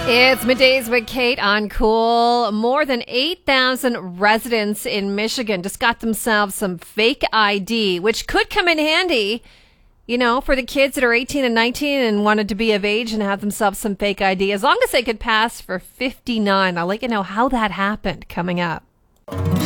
It's Middays with Kate on Cool. More than 8,000 residents in Michigan just got themselves some fake ID, which could come in handy, for the kids that are 18 and 19 and wanted to be of age and have themselves some fake ID, as long as they could pass for 59. I'll let you know how that happened coming up.